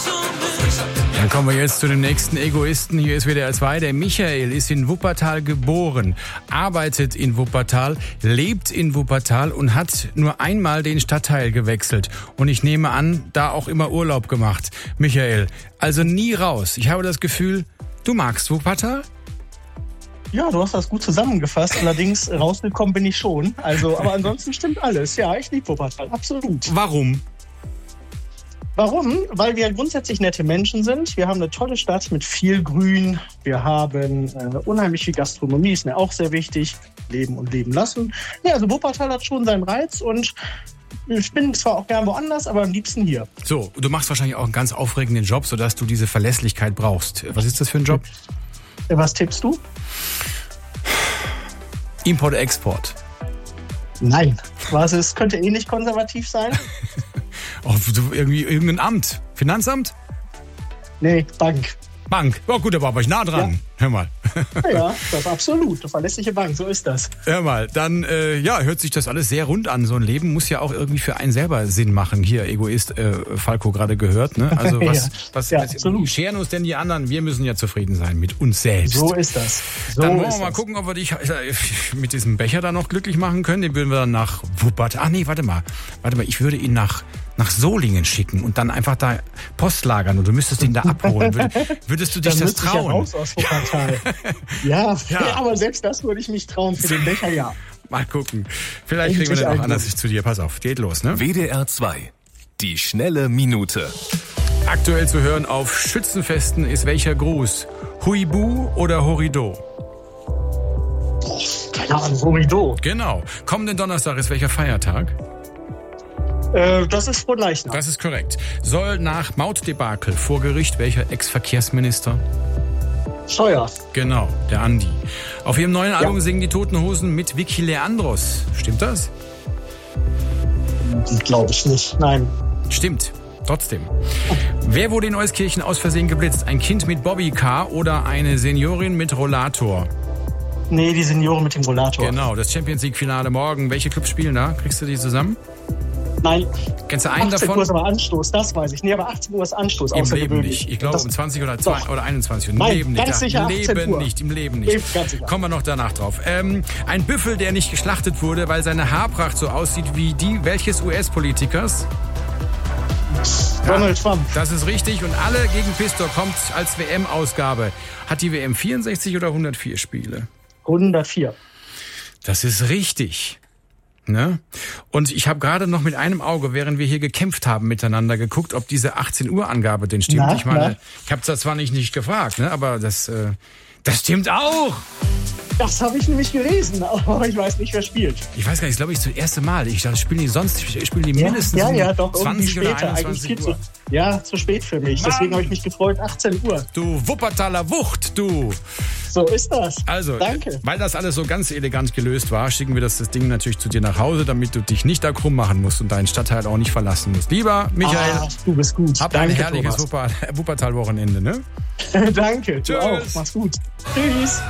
Dann kommen wir jetzt zu dem nächsten Egoisten. Hier ist WDR 2. Der Michael ist in Wuppertal geboren, arbeitet in Wuppertal, lebt in Wuppertal und hat nur einmal den Stadtteil gewechselt. Und ich nehme an, da auch immer Urlaub gemacht. Michael, also nie raus. Ich habe das Gefühl, du magst Wuppertal? Ja, du hast das gut zusammengefasst. Allerdings rausgekommen bin ich schon. Also, aber ansonsten stimmt alles. Ja, ich liebe Wuppertal. Absolut. Warum? Warum? Weil wir grundsätzlich nette Menschen sind. Wir haben eine tolle Stadt mit viel Grün. Wir haben unheimlich viel Gastronomie, ist mir auch sehr wichtig. Leben und leben lassen. Ja, also Wuppertal hat schon seinen Reiz und ich bin zwar auch gern woanders, aber am liebsten hier. So, du machst wahrscheinlich auch einen ganz aufregenden Job, sodass du diese Verlässlichkeit brauchst. Was ist das für ein Job? Was tippst du? Import-Export. Nein. Was ist? Könnte nicht konservativ sein? Oh, irgendwie irgendein Amt. Finanzamt? Nee, Bank. Bank. Oh gut, da war ich nah dran. Ja. Hör mal. Ja, das ist absolut. Eine verlässliche Bank, so ist das. Hör mal, dann hört sich das alles sehr rund an. So ein Leben muss ja auch irgendwie für einen selber Sinn machen. Hier, Egoist, Falco gerade gehört. Ne? Also was scheren uns denn die anderen? Wir müssen ja zufrieden sein mit uns selbst. So ist das. So dann wollen wir mal gucken, ob wir dich mit diesem Becher da noch glücklich machen können. Den würden wir dann nach Wuppertal. Ach nee, warte mal. Ich würde ihn nach Solingen schicken und dann einfach da Post lagern und du müsstest ihn da abholen. Würdest du dich das trauen? Ja raus aus Wuppertal. Ja, aber selbst das würde ich mich trauen für den Becher, ja. Mal gucken. Vielleicht kriegen wir den auch anders zu dir. Pass auf, geht los, ne? WDR 2. Die schnelle Minute. Aktuell zu hören auf Schützenfesten ist welcher Gruß? Huibu oder Horido? Keine Ahnung, Horido. Genau. Kommenden Donnerstag ist welcher Feiertag? Das ist Frohnleichnam. Das ist korrekt. Soll nach Mautdebakel vor Gericht welcher Ex-Verkehrsminister? Scheuer. Genau, der Andi. Auf ihrem neuen Album singen die Toten Hosen mit Vicky Leandros. Stimmt das? Glaube ich nicht, nein. Stimmt, trotzdem. Wer wurde in Euskirchen aus Versehen geblitzt? Ein Kind mit Bobbycar oder eine Seniorin mit Rollator? Nee, die Seniorin mit dem Rollator. Genau, das Champions-League-Finale morgen. Welche Clubs spielen da? Kriegst du die zusammen? Nein. Kennst du einen 18 davon? 18 Uhr ist aber Anstoß, das weiß ich. Nee, aber 18 Uhr ist Anstoß. Im Leben nicht. Ich glaube um 20 oder 21 Uhr. Im Nein, Leben nicht. ganz sicher 18 Uhr. Im Leben nicht. Ganz sicher. Kommen wir noch danach drauf. Ein Büffel, der nicht geschlachtet wurde, weil seine Haarpracht so aussieht wie die welches US-Politikers? Donald Trump. Das ist richtig. Und alle gegen Pistor kommt als WM-Ausgabe. Hat die WM 64 oder 104 Spiele? 104. Das ist richtig. Ne? Und ich habe gerade noch mit einem Auge, während wir hier gekämpft haben, miteinander geguckt, ob diese 18 Uhr Angabe denn stimmt. Ich meine, ich habe das zwar nicht gefragt, ne? Aber das stimmt auch. Das habe ich nämlich gelesen, aber ich weiß nicht, wer spielt. Ich weiß gar nicht, glaube ich, das erste Mal. Ich spiele die mindestens doch, 20 später, oder 21 Uhr. Zu spät für mich. Mann. Deswegen habe ich mich gefreut, 18 Uhr. Du Wuppertaler Wucht, du. So ist das. Also, danke. Weil das alles so ganz elegant gelöst war, schicken wir das Ding natürlich zu dir nach Hause, damit du dich nicht da krumm machen musst und deinen Stadtteil auch nicht verlassen musst. Lieber Michael, du bist gut. Hab ein herrliches Wuppertal-Wochenende, ne? Danke. Tschüss. Du auch. Mach's gut. Tschüss.